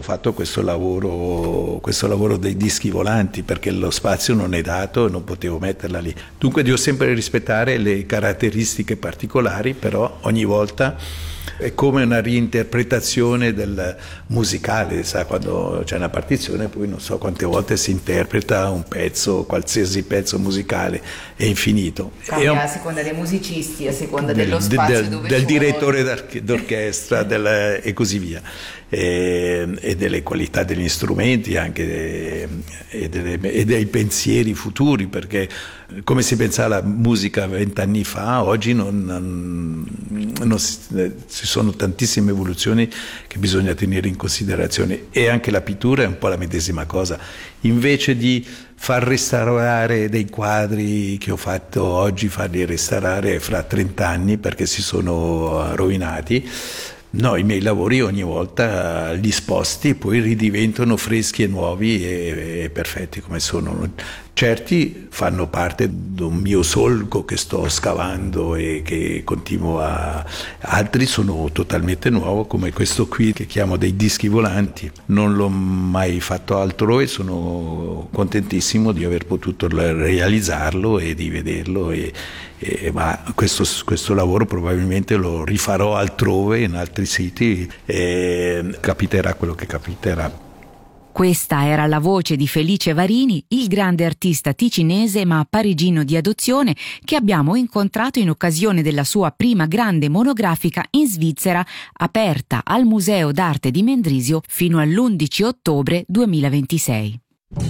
fatto questo lavoro dei dischi volanti, perché lo spazio non è dato e non potevo metterla lì. Dunque devo sempre rispettare le caratteristiche particolari, però ogni volta è come una reinterpretazione del musicale, sa, quando c'è una partizione poi non so quante volte si interpreta un pezzo, qualsiasi pezzo musicale, è infinito. Cambia a seconda dei musicisti, a seconda dello spazio dove del direttore d'orchestra e così via, e delle qualità degli strumenti anche e dei pensieri futuri, perché come si pensava alla musica 20 anni fa, oggi ci sono tantissime evoluzioni che bisogna tenere in considerazione, e anche la pittura è un po' la medesima cosa. Invece di far restaurare dei quadri che ho fatto oggi, farli restaurare fra 30 anni perché si sono rovinati, no, i miei lavori ogni volta li sposti e poi ridiventano freschi e nuovi e perfetti come sono. Certi fanno parte di un mio solco che sto scavando e che continuo altri sono totalmente nuovi, come questo qui che chiamo dei dischi volanti. Non l'ho mai fatto altrove, sono contentissimo di aver potuto realizzarlo e di vederlo, ma questo lavoro probabilmente lo rifarò altrove, in altri siti, e capiterà quello che capiterà. Questa era la voce di Felice Varini, il grande artista ticinese ma parigino di adozione che abbiamo incontrato in occasione della sua prima grande monografica in Svizzera, aperta al Museo d'Arte di Mendrisio fino all'11 ottobre 2026.